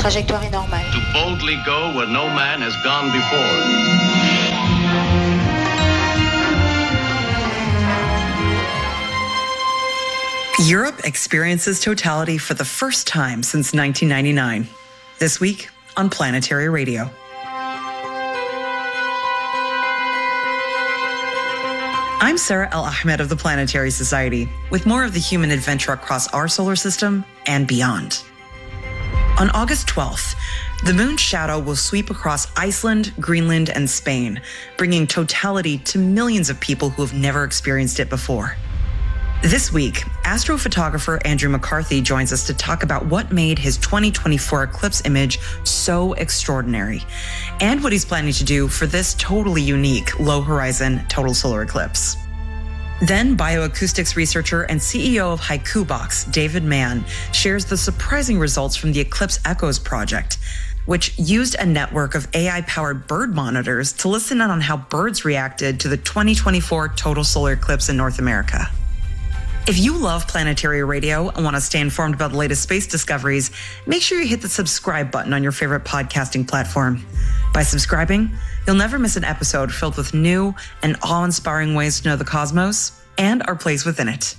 Trajectoire est normale. To boldly go where no man has gone before. Europe experiences totality for the first time since 1999. This week on Planetary Radio. I'm Sarah El-Ahmed of the Planetary Society, with more of the human adventure across our solar system and beyond. On August 12th, the moon's shadow will sweep across Iceland, Greenland, and Spain, bringing totality to millions of people who have never experienced it before. This week, astrophotographer Andrew McCarthy joins us to talk about what made his 2024 eclipse image so extraordinary, and what he's planning to do for this totally unique low-horizon total solar eclipse. Then, bioacoustics researcher and CEO of Haiku-Box, David Mann, shares the surprising results from the Eclipse Echoes project, which used a network of AI-powered bird monitors to listen in on how birds reacted to the 2024 total solar eclipse in North America. If you love Planetary Radio and want to stay informed about the latest space discoveries, make sure you hit the subscribe button on your favorite podcasting platform. By subscribing, you'll never miss an episode filled with new and awe-inspiring ways to know the cosmos and our place within it.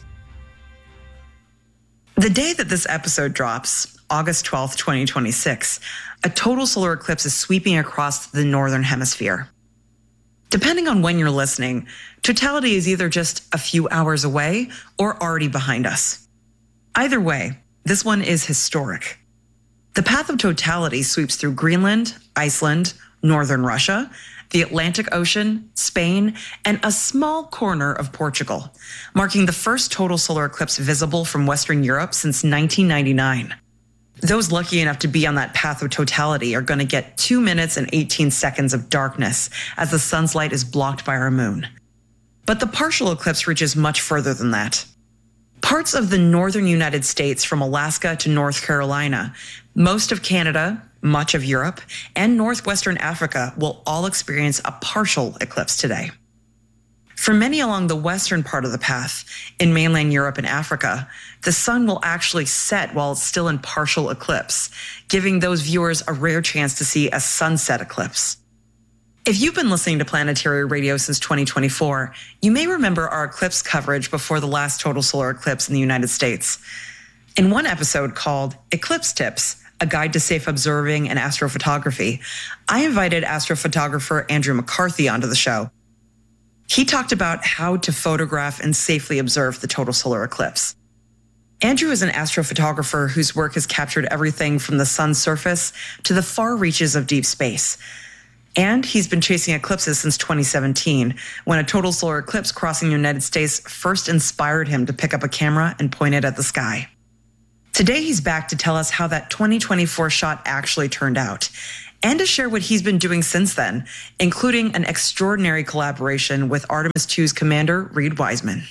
The day that this episode drops, August 12th, 2026, a total solar eclipse is sweeping across the northern hemisphere. Depending on when you're listening, totality is either just a few hours away or already behind us. Either way, this one is historic. The path of totality sweeps through Greenland, Iceland, northern Russia, the Atlantic Ocean, Spain, and a small corner of Portugal, marking the first total solar eclipse visible from Western Europe since 1999. Those lucky enough to be on that path of totality are going to get 2 minutes and 18 seconds of darkness as the sun's light is blocked by our moon. But the partial eclipse reaches much further than that. Parts of the northern United States from Alaska to North Carolina, most of Canada, much of Europe, and northwestern Africa will all experience a partial eclipse today. For many along the western part of the path, in mainland Europe and Africa, the sun will actually set while it's still in partial eclipse, giving those viewers a rare chance to see a sunset eclipse. If you've been listening to Planetary Radio since 2024, you may remember our eclipse coverage before the last total solar eclipse in the United States. In one episode called Eclipse Tips, a guide to safe observing and astrophotography, I invited astrophotographer Andrew McCarthy onto the show. He talked about how to photograph and safely observe the total solar eclipse. Andrew is an astrophotographer whose work has captured everything from the sun's surface to the far reaches of deep space. And he's been chasing eclipses since 2017, when a total solar eclipse crossing the United States first inspired him to pick up a camera and point it at the sky. Today, he's back to tell us how that 2024 shot actually turned out, and to share what he's been doing since then, including an extraordinary collaboration with Artemis II's commander, Reid Wiseman.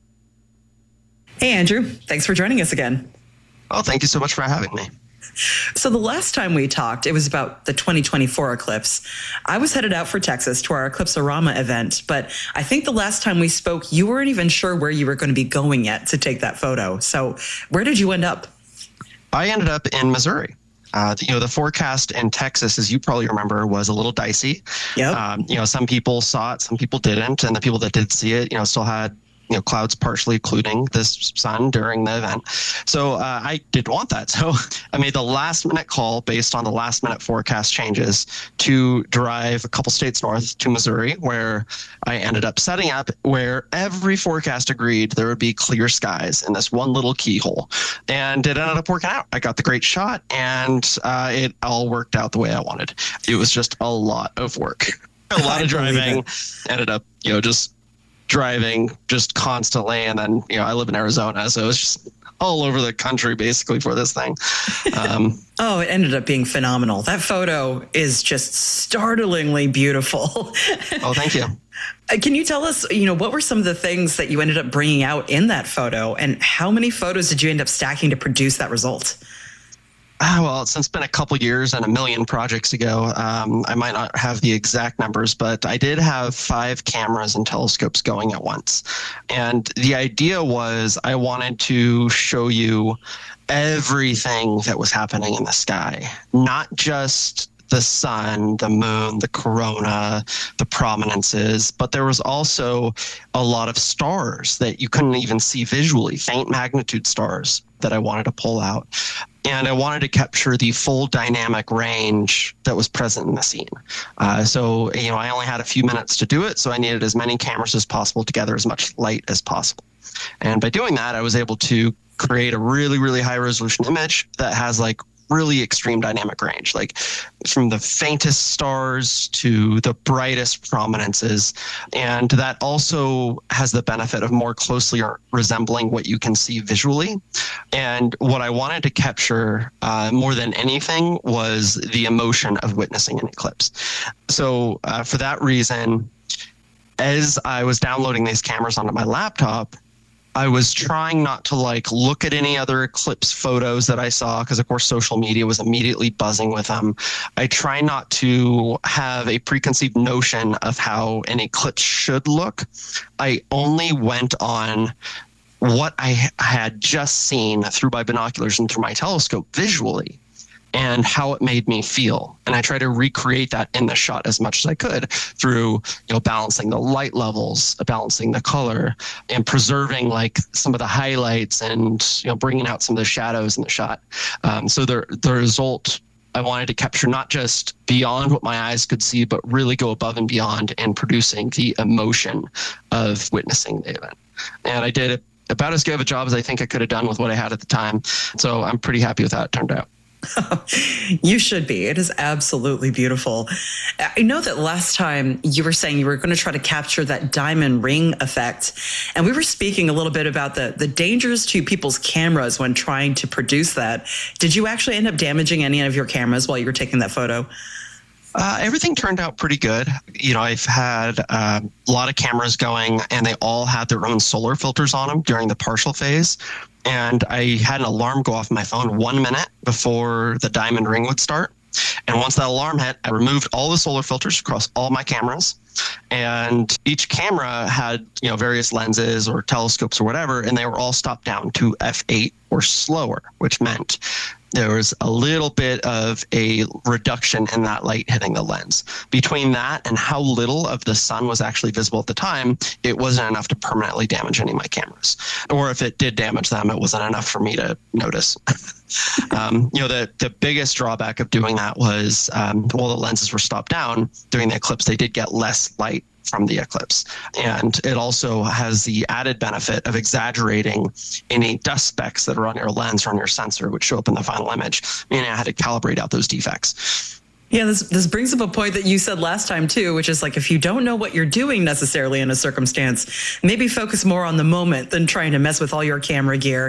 Hey, Andrew. Thanks for joining us again. Oh, thank you so much for having me. So the last time we talked, it was about the 2024 eclipse. I was headed out for Texas to our Eclipse-orama event, but I think the last time we spoke, you weren't even sure where you were going to be going yet to take that photo. So where did you end up? I ended up in Missouri. The forecast in Texas, as you probably remember, was a little dicey. Yep. Some people saw it, some people didn't, and the people that did see it, still had clouds partially occluding the sun during the event. So I didn't want that. So I made the last minute call based on the last minute forecast changes to drive a couple states north to Missouri, where I ended up setting up where every forecast agreed there would be clear skies in this one little keyhole. And it ended up working out. I got the great shot, and it all worked out the way I wanted. It was just a lot of work. A lot of driving. Ended up, just driving just constantly. And then, I live in Arizona, so it was just all over the country basically for this thing. Oh, it ended up being phenomenal. That photo is just startlingly beautiful. Oh, thank you. Can you tell us, what were some of the things that you ended up bringing out in that photo, and how many photos did you end up stacking to produce that result? Well, since it's been a couple years and a million projects ago, I might not have the exact numbers, but I did have 5 cameras and telescopes going at once. And the idea was I wanted to show you everything that was happening in the sky, not just the sun, the moon, the corona, the prominences, but there was also a lot of stars that you couldn't even see visually, faint magnitude stars that I wanted to pull out. And I wanted to capture the full dynamic range that was present in the scene. So I only had a few minutes to do it, so I needed as many cameras as possible to gather as much light as possible. And by doing that, I was able to create a really, really high resolution image that has like really extreme dynamic range, like from the faintest stars to the brightest prominences. And that also has the benefit of more closely resembling what you can see visually. And what I wanted to capture more than anything was the emotion of witnessing an eclipse. So for that reason, as I was downloading these cameras onto my laptop, I was trying not to look at any other eclipse photos that I saw, because of course social media was immediately buzzing with them. I try not to have a preconceived notion of how an eclipse should look. I only went on what I had just seen through my binoculars and through my telescope visually, and how it made me feel. And I try to recreate that in the shot as much as I could through, balancing the light levels, balancing the color, and preserving some of the highlights and, bringing out some of the shadows in the shot. So the result I wanted to capture not just beyond what my eyes could see, but really go above and beyond in producing the emotion of witnessing the event. And I did about as good of a job as I think I could have done with what I had at the time. So I'm pretty happy with how it turned out. You should be. It is absolutely beautiful. I know that last time you were saying you were going to try to capture that diamond ring effect. And we were speaking a little bit about the dangers to people's cameras when trying to produce that. Did you actually end up damaging any of your cameras while you were taking that photo? Everything turned out pretty good. I've had a lot of cameras going, and they all had their own solar filters on them during the partial phase. And I had an alarm go off my phone 1 minute before the diamond ring would start. And once that alarm hit, I removed all the solar filters across all my cameras. And each camera had, various lenses or telescopes or whatever, and they were all stopped down to f8 or slower, which meant there was a little bit of a reduction in that light hitting the lens. Between that and how little of the sun was actually visible at the time, it wasn't enough to permanently damage any of my cameras. Or if it did damage them, it wasn't enough for me to notice. The biggest drawback of doing that was while the lenses were stopped down during the eclipse, they did get less light from the eclipse. And it also has the added benefit of exaggerating any dust specks that are on your lens or on your sensor, which show up in the final image. Meaning I had to calibrate out those defects. Yeah, this brings up a point that you said last time too, which is if you don't know what you're doing necessarily in a circumstance, maybe focus more on the moment than trying to mess with all your camera gear.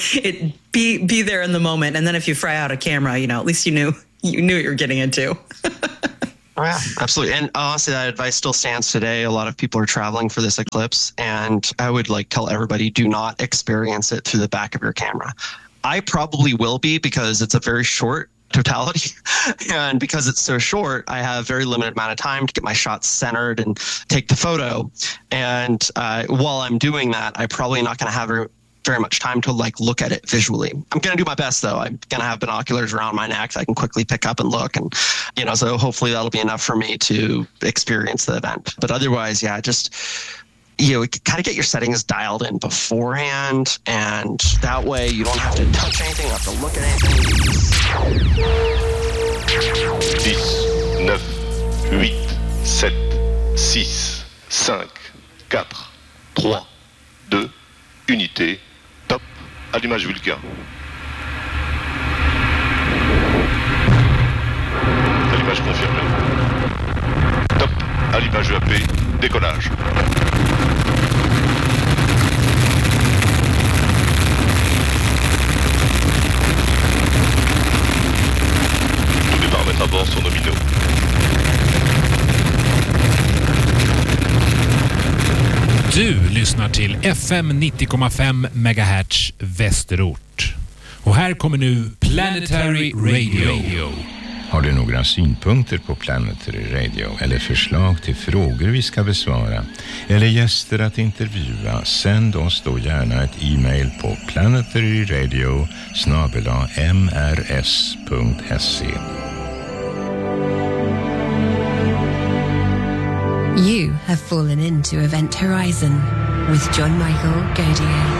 Be there in the moment, and then if you fry out a camera, at least you knew what you're getting into. Oh, yeah, absolutely. And honestly, that advice still stands today. A lot of people are traveling for this eclipse, and I would tell everybody, do not experience it through the back of your camera. I probably will be, because it's a very short totality. And because it's so short, I have very limited amount of time to get my shots centered and take the photo. And while I'm doing that, I'm probably not going to have very much time to look at it visually. I'm going to do my best though. I'm going to have binoculars around my neck so I can quickly pick up and look, and so hopefully that'll be enough for me to experience the event. But otherwise, yeah, just kind of get your settings dialed in beforehand, and that way you don't have to touch anything, you don't have to look at anything. 10, 9, 8, 7, 6, 5, 4, 3, 2, unité. Top, allumage Vulcain. Allumage confirmé. Top, allumage EAP, décollage. Tous les paramètres à bord sont nominaux. Du lyssnar till FM 90,5 MHz Västerort. Och här kommer nu Planetary Radio. Har du några synpunkter på Planetary Radio eller förslag till frågor vi ska besvara eller gäster att intervjua, sänd oss då gärna ett e-mail på planetaryradio@mrs.se. You have fallen into Event Horizon with John Michael Godier.